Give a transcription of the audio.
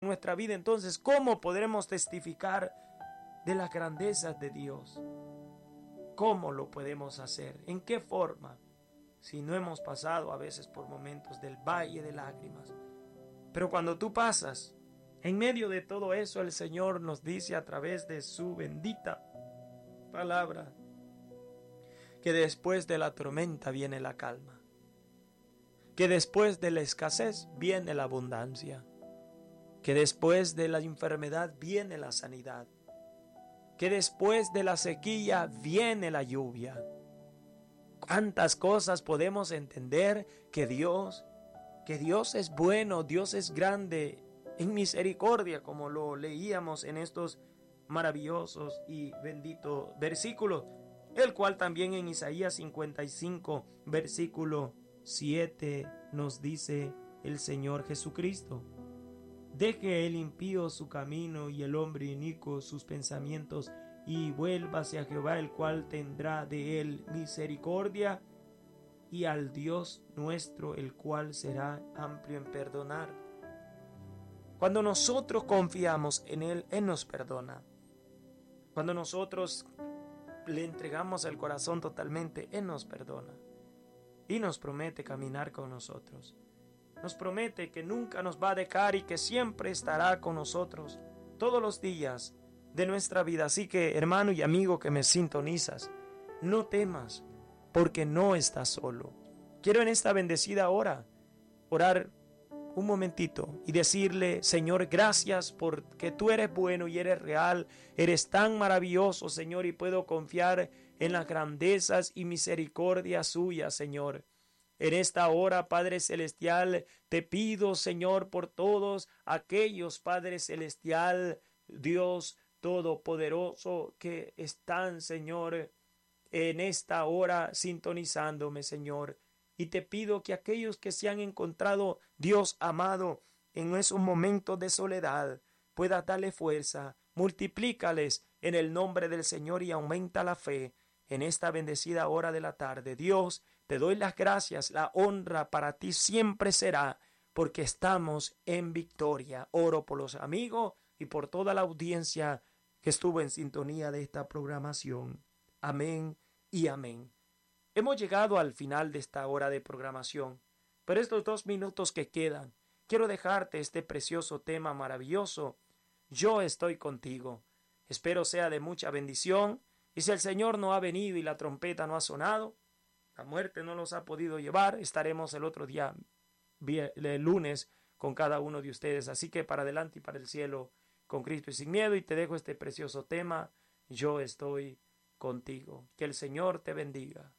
nuestra vida, entonces, ¿cómo podremos testificar de las grandezas de Dios? ¿Cómo lo podemos hacer? ¿En qué forma? Si no hemos pasado a veces por momentos del valle de lágrimas. Pero cuando tú pasas, en medio de todo eso, el Señor nos dice a través de su bendita palabra que después de la tormenta viene la calma, que después de la escasez viene la abundancia, que después de la enfermedad viene la sanidad, que después de la sequía viene la lluvia. ¿Cuántas cosas podemos entender que Dios es bueno, Dios es grande en misericordia, como lo leíamos en estos maravillosos y benditos versículos, el cual también en Isaías 55, versículo 7 nos dice el Señor Jesucristo: deje el impío su camino y el hombre inicuo sus pensamientos, y vuélvase a Jehová, el cual tendrá de él misericordia, y al Dios nuestro, el cual será amplio en perdonar. Cuando nosotros confiamos en Él, Él nos perdona. Cuando nosotros le entregamos el corazón totalmente, Él nos perdona. Y nos promete caminar con nosotros. Nos promete que nunca nos va a dejar y que siempre estará con nosotros todos los días de nuestra vida. Así que, hermano y amigo que me sintonizas, no temas, porque no estás solo. Quiero en esta bendecida hora orar un momentito y decirle: Señor, gracias porque tú eres bueno y eres real, eres tan maravilloso, Señor, y puedo confiar en las grandezas y misericordia suya, Señor. En esta hora, Padre Celestial, te pido, Señor, por todos aquellos, Padre Celestial, Dios Todopoderoso, que están, Señor, en esta hora sintonizándome, Señor. Y te pido que aquellos que se han encontrado, Dios amado, en esos momentos de soledad, puedas darle fuerza, multiplícales en el nombre del Señor y aumenta la fe en esta bendecida hora de la tarde. Dios, te doy las gracias, la honra para ti siempre será, porque estamos en victoria. Oro por los amigos y por toda la audiencia que estuvo en sintonía de esta programación. Amén y amén. Hemos llegado al final de esta hora de programación, pero estos 2 minutos que quedan, quiero dejarte este precioso tema maravilloso: yo estoy contigo. Espero sea de mucha bendición, y si el Señor no ha venido y la trompeta no ha sonado, la muerte no los ha podido llevar, estaremos el otro día, el lunes, con cada uno de ustedes. Así que para adelante y para el cielo, con Cristo y sin miedo, y te dejo este precioso tema: yo estoy contigo. Que el Señor te bendiga.